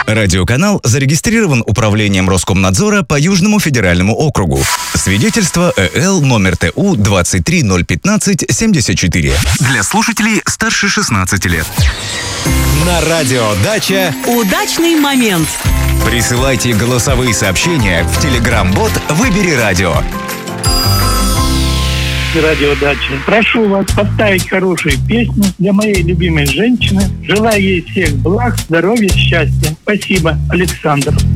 Радиоканал зарегистрирован Управлением Роскомнадзора по Южному федеральному округу. Свидетельство ЭЛ номер ТУ 2301574. Для слушателей старше 16 лет. На радиодача «Удачный момент». Присылайте голосовые сообщения в Telegram-бот «Выбери радио». Радиодача. Прошу вас поставить хорошую песню для моей любимой женщины. Желаю ей всех благ, здоровья, счастья. Спасибо, Александр.